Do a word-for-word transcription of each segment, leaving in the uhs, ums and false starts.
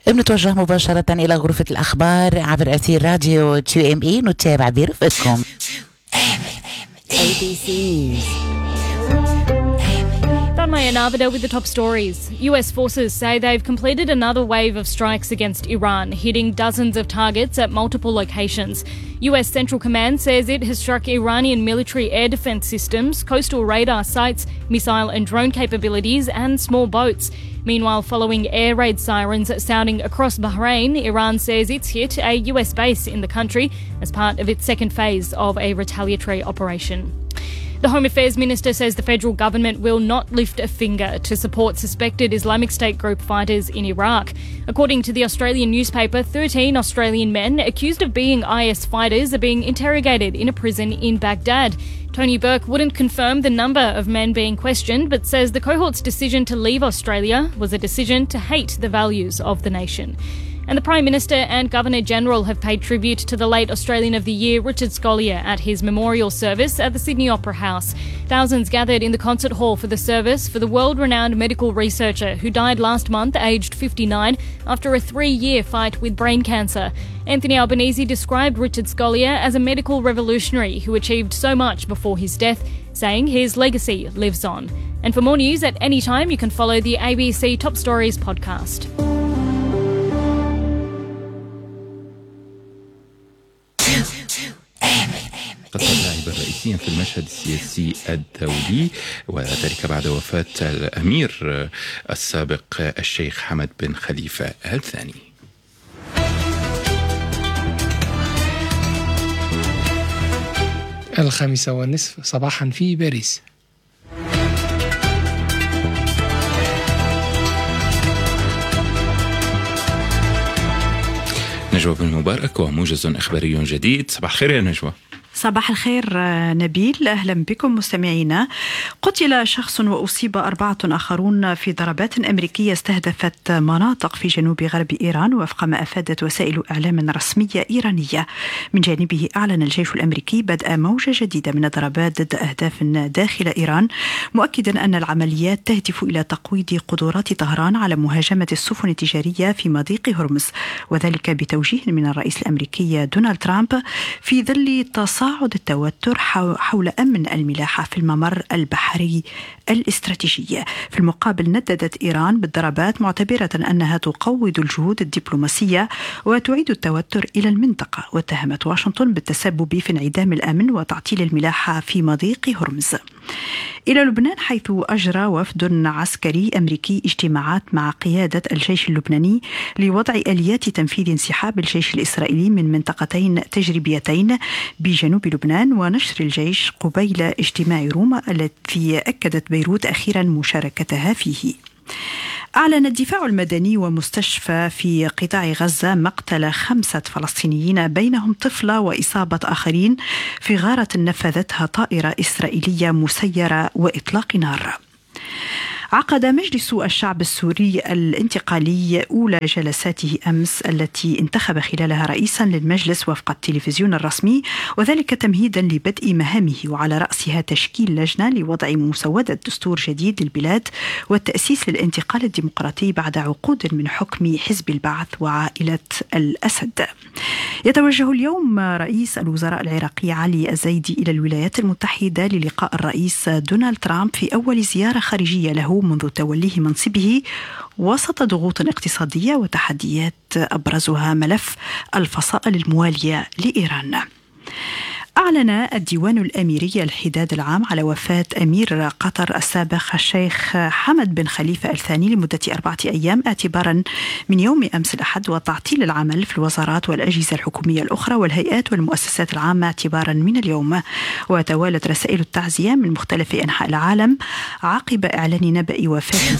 بنتوجه مباشرة إلى غرفة الأخبار عبر أثير راديو كيو إم إي. نتابع برفقكم A B C News. Maya Narvada with the top stories. U S forces say they've completed another wave of strikes against Iran, hitting dozens of targets at multiple locations. U S Central Command says it has struck Iranian military air defense systems, coastal radar sites, missile and drone capabilities, and small boats. Meanwhile, following air raid sirens sounding across Bahrain, Iran says it's hit a U S base in the country as part of its second phase of a retaliatory operation. The Home Affairs Minister says the federal government will not lift a finger to support suspected Islamic State group fighters in Iraq. According to the Australian newspaper, thirteen Australian men accused of being I S fighters are being interrogated in a prison in Baghdad. Tony Burke wouldn't confirm the number of men being questioned, but says the cohort's decision to leave Australia was a decision to hate the values of the nation. And the Prime Minister and Governor-General have paid tribute to the late Australian of the Year, Richard Scolyer, at his memorial service at the Sydney Opera House. Thousands gathered in the concert hall for the service for the world-renowned medical researcher who died last month, aged fifty-nine, after a three-year fight with brain cancer. Anthony Albanese described Richard Scolyer as a medical revolutionary who achieved so much before his death, saying his legacy lives on. And for more news at any time, you can follow the A B C Top Stories podcast. قد لعب رئيسيا في المشهد السياسي الدولي، وذلك بعد وفاة الأمير السابق الشيخ حمد بن خليفة الثاني. الخامسة والنصف صباحا في باريس. نجوى بن مبارك وموجز إخباري جديد. صباح الخير يا نجوى. صباح الخير نبيل، أهلا بكم مستمعينا. قتل شخص وأصيب أربعة آخرون في ضربات أمريكية استهدفت مناطق في جنوب غرب إيران وفق ما أفادت وسائل إعلام رسمية إيرانية. من جانبه أعلن الجيش الأمريكي بدء موجة جديدة من الضربات ضد أهداف داخل إيران، مؤكدا أن العمليات تهدف إلى تقويض قدرات طهران على مهاجمة السفن التجارية في مضيق هرمز، وذلك بتوجيه من الرئيس الأمريكي دونالد ترامب في ظل تصاعد التوتر حول أمن الملاحة في الممر البحري الاستراتيجي. في المقابل نددت إيران بالضربات معتبرة أنها تقوض الجهود الدبلوماسية وتعيد التوتر إلى المنطقة، واتهمت واشنطن بالتسبب في انعدام الأمن وتعطيل الملاحة في مضيق هرمز. إلى لبنان، حيث أجرى وفد عسكري أمريكي اجتماعات مع قيادة الجيش اللبناني لوضع آليات تنفيذ انسحاب الجيش الإسرائيلي من منطقتين تجريبيتين بجنوب لبنان ونشر الجيش قبيل اجتماع روما التي أكدت بيروت أخيرا مشاركتها فيه. أعلن الدفاع المدني ومستشفى في قطاع غزة مقتل خمسة فلسطينيين بينهم طفلة وإصابة آخرين في غارة نفذتها طائرة إسرائيلية مسيرة وإطلاق نار. عقد مجلس الشعب السوري الانتقالي أولى جلساته أمس التي انتخب خلالها رئيسا للمجلس وفق التلفزيون الرسمي، وذلك تمهيدا لبدء مهامه، وعلى رأسها تشكيل لجنة لوضع مسودة دستور جديد للبلاد والتأسيس للانتقال الديمقراطي بعد عقود من حكم حزب البعث وعائلة الأسد. يتوجه اليوم رئيس الوزراء العراقي علي الزيدي إلى الولايات المتحدة للقاء الرئيس دونالد ترامب في أول زيارة خارجية له منذ توليه منصبه، وسط ضغوط اقتصادية وتحديات أبرزها ملف الفصائل الموالية لإيران. أعلن الديوان الأميري الحداد العام على وفاة أمير قطر السابق الشيخ حمد بن خليفة الثاني لمدة أربعة أيام اعتبارا من يوم أمس الأحد، وتعطيل العمل في الوزارات والأجهزة الحكومية الأخرى والهيئات والمؤسسات العامة اعتبارا من اليوم. وتوالت رسائل التعزية من مختلف أنحاء العالم عقب إعلان نبأ وفاته.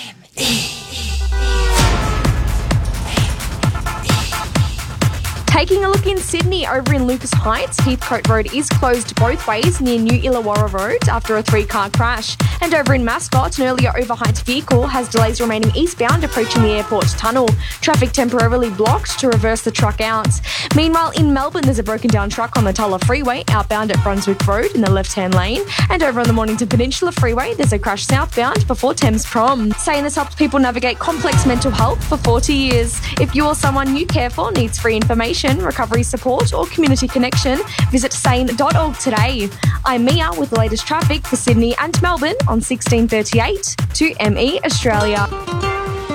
Take Taking a look in Sydney, over in Lucas Heights, Heathcote Road is closed both ways near New Illawarra Road after a three-car crash. And over in Mascot, an earlier overhyped vehicle has delays remaining eastbound approaching the airport tunnel. Traffic temporarily blocked to reverse the truck out. Meanwhile, in Melbourne, there's a broken down truck on the Tulla Freeway outbound at Brunswick Road in the left-hand lane. And over on the Mornington Peninsula Freeway, there's a crash southbound before Thames Prom. Saying this helps people navigate complex mental health for forty years. If you or someone you care for needs free information, recovery support or community connection, visit sane dot org today. I'm Mia with the latest traffic for Sydney and Melbourne on sixteen thirty-eight to M E Australia.